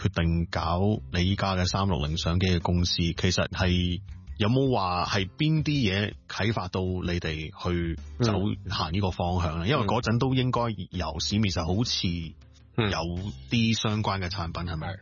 決定搞你依家嘅360相機嘅公司？其實係有冇話係邊啲嘢啟發到你哋去行呢個方向咧？因為嗰陣都應該由市面上好似有啲相關嘅產品係咪？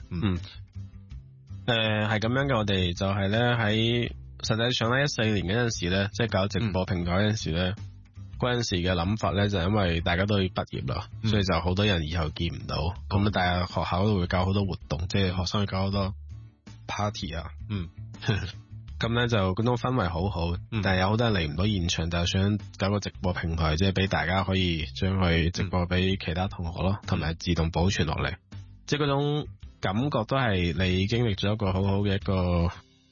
係咁樣嘅。我哋就係咧喺實際上咧14年嗰陣時咧，即係搞直播平台嗰陣時咧，嗰陣時嘅諗法咧就係因為大家都要畢業啦，所以就好多人以後見唔到。咁但係學校都會搞好多活動，即係學生會搞好多 party 啊。咁咧就嗰種氛圍好好，但係有好多人嚟唔到現場，就想搞個直播平台，即係俾大家可以將佢直播俾其他同學咯，同埋自動保存落嚟。即係嗰種感覺都係你經歷咗一個好好嘅一個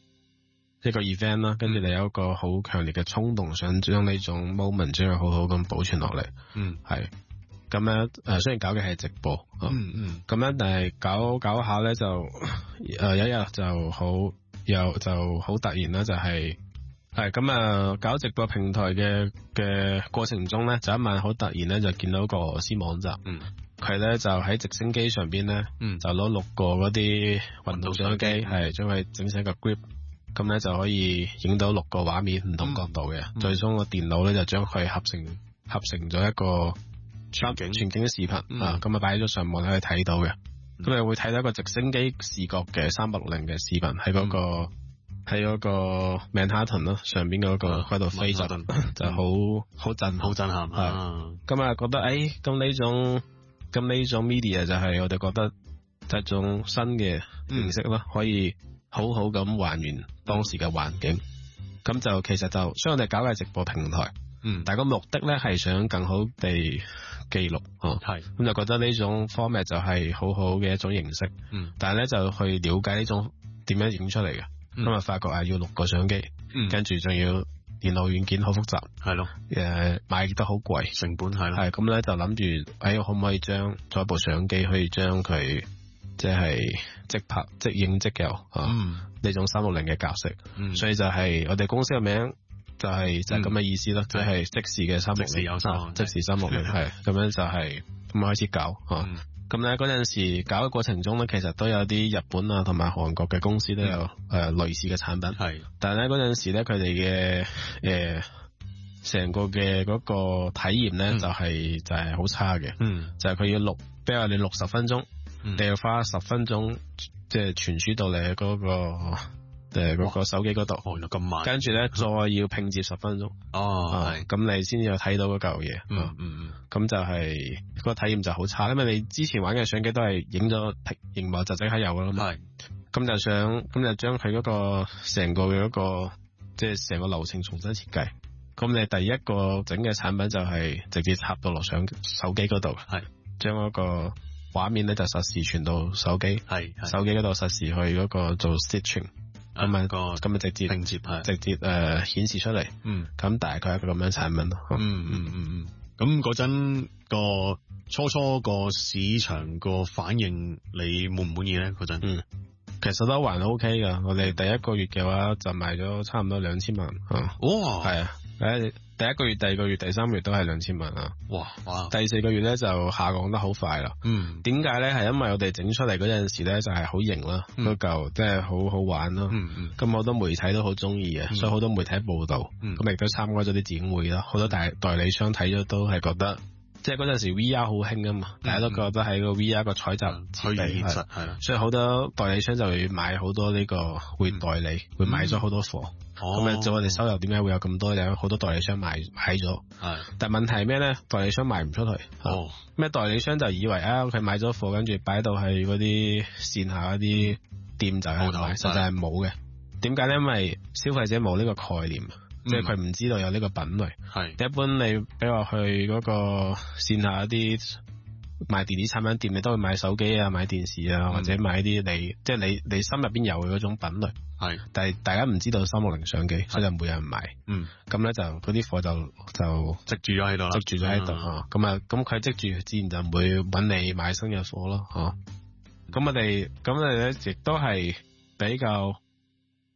event 啦，跟住你有一個好強烈嘅衝動，想將呢種 moment 將佢好好咁保存落嚟。係咁樣雖然搞嘅係直播，咁樣但係搞下咧就有一日就好突然啦，就係咁搞直播平台嘅過程中咧，就一晚好突然咧就見到個新網站，佢咧就喺直升機上邊咧，就攞6個嗰啲運動相機，係將佢整成一個 grip， 咁咧就可以影到6個畫面唔同角度嘅，最終個電腦咧就將佢合成咗一個全景嘅視頻，咁擺咗上網可以睇到嘅。咁你會睇到一個直升機視角嘅360嘅視頻喺嗰個 Manhattan 咯，上邊嗰個喺度飛就好震撼。咁啊覺得咁呢種 media 就係我哋覺得就係一種新嘅形式咯，可以好好咁還原當時嘅環境。咁就其實就所以我哋搞嘅直播平台，但係個目的咧係想更好地記錄，咁就覺得呢種 format 就係好好嘅一種形式，但係咧就去了解呢種點樣影出嚟嘅，咁啊發覺要6個相機，跟住仲要電腦軟件好複雜，係咯，買得好貴，成本係咯，係咁咧就諗住，可唔可以做一部相機可以將佢即係即拍即影即有呢種360嘅格式，所以就係我哋公司嘅名。就係咁嘅意思咯，即係即時嘅360，即時360係咁樣就係咁開始搞。咁咧嗰陣時搞嘅過程中咧，其實都有啲日本啊同埋韓國嘅公司都有類似嘅產品，但係咧嗰陣時咧佢哋嘅成個嘅嗰個體驗咧就係好差嘅，就係佢要錄，比如話你60分鐘，你要花10分鐘即係傳輸到你嗰個手機嗰度，咁慢，跟住咧再要拼接10分鐘，咁你先至睇到嗰嚿嘢，咁就係個體驗就好差，因為你之前玩嘅相機都係影咗螢幕就即刻有噶啦嘛，咁就將佢嗰個成個嘅嗰個即係成個流程重新設計，咁你第一個整嘅產品就係直接插到落手機嗰度，將嗰個畫面咧就實時傳到手機嗰度實時去嗰個做 stitching。咁直接拼接直接顯示出嚟，咁大概係一個咁樣產品咯。咁嗰陣個初個市場個反應，你滿唔滿意咧？嗰陣其實都還 OK 噶，我哋第一個月嘅話就賣咗差唔多2000萬。哇，係啊，第一個月、第二個月、第三個月都係2000萬啊！哇！第4個月咧就下降得好快啦。點解咧？係因為我哋整出嚟嗰陣時咧就係好型啦，嗰嚿即係好好玩咯。咁好多媒體都好中意嘅，所以好多媒體報道，咁亦都參加咗啲展會啦。好多代理商睇咗都係覺得，即係嗰陣時 VR 好興啊嘛，大家都覺得喺個 VR 個採集設備現實係啦，所以好多代理商就會買好多呢個會代理，會買咗好多貨。咁就我哋收入點解會有咁多？有好多代理商買咗，但係問題係咩咧？代理商賣唔出去。咩代理商就以為佢買咗貨，跟住擺到喺嗰啲線下嗰啲店就係買，實際係冇嘅。點解咧？因為消費者冇呢個概念，即係佢唔知道有呢個品類。一般你比如話去嗰個線下一啲賣電子產品店，你都會買手機啊、買電視啊，或者買啲即係你心入邊有嘅嗰種品類。但係大家唔知道360相機，所以就冇人買。咁咧就嗰啲貨就積住咗喺度啦，積住咗喺度。咁佢積住，自然就唔會揾你買新嘅貨咯。咁我哋咧亦都係比較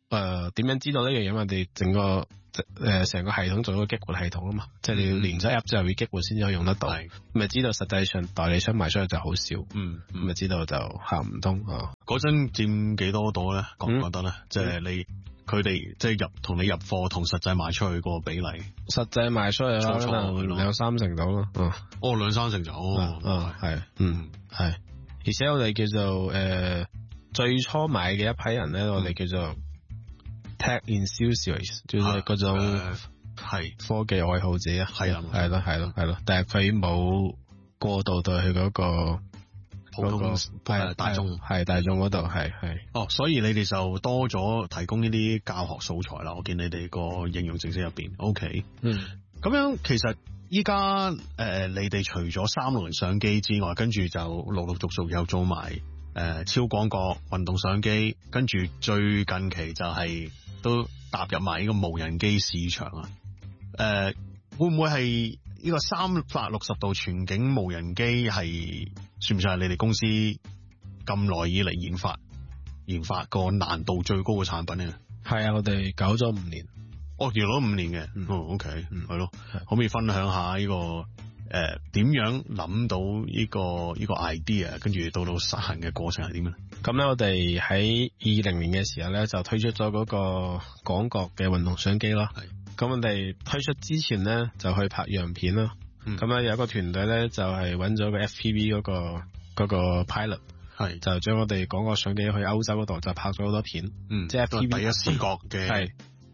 點樣知道呢樣嘢？我哋整個成個系統做一個激活系統啊嘛，即係你要連咗 app 之後要激活先可以用得到，咪知道實際上代理商賣出去就好少，咪知道就行唔通啊。 嗰陣佔幾多度咧？覺唔覺得咧？即係佢哋即係同你入貨同實際賣出去個比例， 實際賣出去可能2-3成到咯。 2-3成就係，係。而且我哋叫做最初買嘅一批人咧，我哋叫做 tech enthusiast，即係嗰種係科技愛好者啊，係咯，但係佢冇過渡到去嗰個普通大眾嗰度係。 所以你哋就多咗提供呢啲教學素材啦。我見你哋個應用程式入邊 ，OK，咁樣其實依家你哋除咗360相機之外，跟住就陸續又做埋超廣角運動相機，跟住最近期就係都踏入埋呢個無人機市場啊！會唔會係呢個360度全景無人機係算唔算係你哋公司咁耐以嚟研發個難度最高嘅產品咧？ 係啊，我哋搞咗5年。 研咗5年嘅，OK，係咯，可唔可以分享下呢個點樣諗到呢個 idea， 跟住到實行嘅過程係點咧？ 咁咧，我哋喺20年嘅時候咧，就推出咗嗰個廣角嘅運動相機啦。咁我哋推出之前咧，就去拍樣片啦。咁咧有一個團隊咧，就係揾咗個 FPV 嗰個 pilot， 就將我哋廣角相機去歐洲嗰度就拍咗好多片。即係 FPV 第一視角嘅。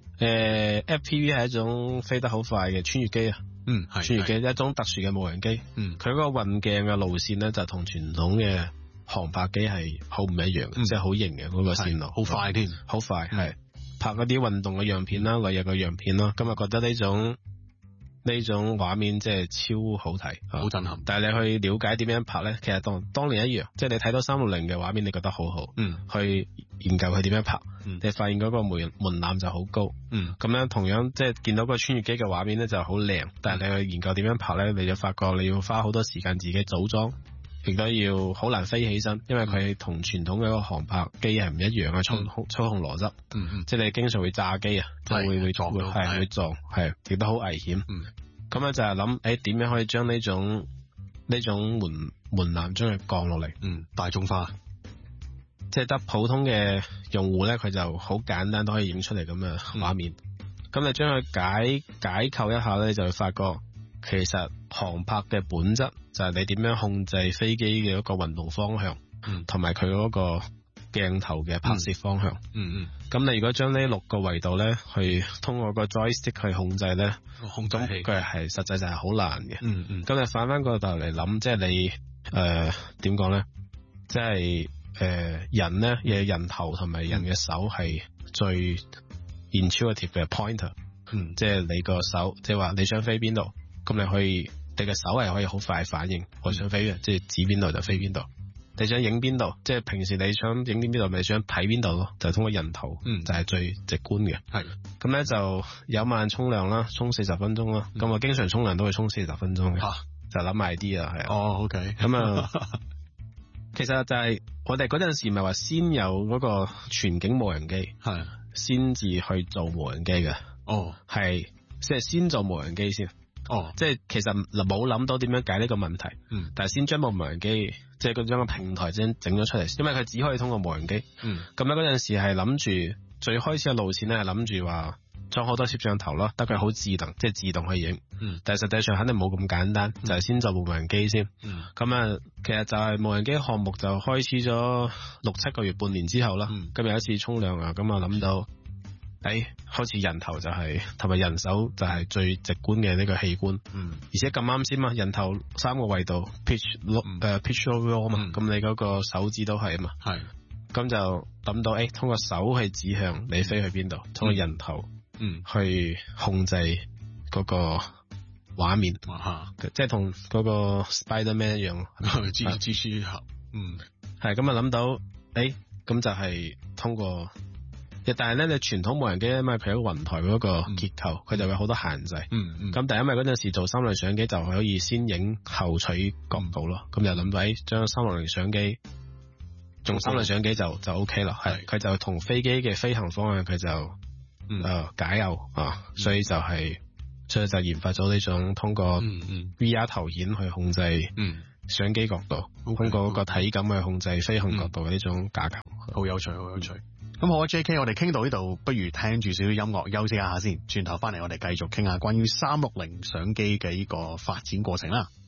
FPV 係一種飛得好快嘅穿越機啊。穿越機一種特殊嘅無人機。佢嗰個運鏡嘅路線咧，就同傳統嘅航拍機係好唔一樣嘅，即係好型嘅嗰個線路， 好快添， 好快係拍嗰啲運動嘅樣片啦，旅遊嘅樣片啦。咁啊覺得呢種畫面即係超好睇， 好震撼。 但係你去了解點樣拍咧，其實當年一樣，即係你睇到360嘅畫面，你覺得好好，去研究佢點樣拍，你發現嗰個門檻就好高。咁樣同樣即係見到個穿越機嘅畫面咧就好靚，但係你去研究點樣拍咧，你就發覺你要花好多時間自己組裝，亦都要好難飛起身，因為佢同傳統嘅一個航拍機係唔一樣嘅操控邏輯。即係你經常會炸機啊，會撞，係亦都好危險。咁咧就係諗點樣可以將呢種門檻將佢降落嚟， 大眾化。 即係得普通嘅用戶咧，佢就好簡單都可以影出嚟咁嘅畫面。咁你將佢解構一下咧，就會發覺其實航拍嘅本質就係你點樣控制飛機嘅一個運動方向，同埋佢嗰個鏡頭嘅拍攝方向。咁你如果將呢6個維度咧，去通過個 joystick 去控制咧， 控制器佢係實際上係好難嘅。咁你反翻個頭嚟諗，即係你點講咧？即係人咧嘅人頭同埋人嘅手係最 intuitive 嘅 pointer。即係你個手，即係話你想飛邊度，咁你嘅手係可以好快反應，我想飛嘅，即係指邊度就飛邊度。你想影邊度，即係平時你想影邊度，你想睇邊度咯，就通過人頭，就係最直觀嘅。咁咧就有晚沖涼啦，沖40分鐘啦。咁我經常沖涼都會沖40分鐘嘅，就諗埋啲啊，係。 OK。 咁其實就係我哋嗰陣時咪話先有嗰個全景無人機，先至去做無人機嘅。係即係先做無人機先。即係其實冇諗到點樣解呢個問題，但係先將部無人機，即係將個平台先整咗出嚟，因為佢只可以通過無人機。咁咧嗰陣時係諗住最開始嘅路線咧，係諗住話裝好多攝像頭咯，得佢好智能，即係自動去影。但係實際上肯定冇咁簡單，就係先做部無人機先。咁其實就係無人機項目就開始咗6-7個月，半年之後啦。咁有一次沖涼啊，咁我諗到。好似人頭就係同埋人手就係最直觀嘅呢個器官。而且咁啱先嘛，人頭3個維度 pitch over 嘛，咁你嗰個手指都係啊嘛。咁就諗到通過手去指向你飛去邊度，通過人頭去控制嗰個畫面。即係同嗰個 Spider-Man 一樣，蜘蛛俠。係咁諗到咁就係通過。但係咧，你傳統無人機咧，咪譬如雲台嗰個結構，佢就有好多限制。咁但係因為嗰陣時做360相機就可以先影後取角度咯，咁就諗到將360相機用三輪相機就 OK 啦，係佢就同飛機嘅飛行方向佢就解構啊，所以就研發咗呢種通過 VR 投影去控制相機角度，通過嗰個體感去控制飛行角度嘅呢種架構， 好有趣，好有趣。咁好啊 ，JK， 我哋傾到呢度，不如聽住少少音樂休息一下先，轉頭翻嚟我哋繼續傾下關於360相機嘅呢個發展過程啦。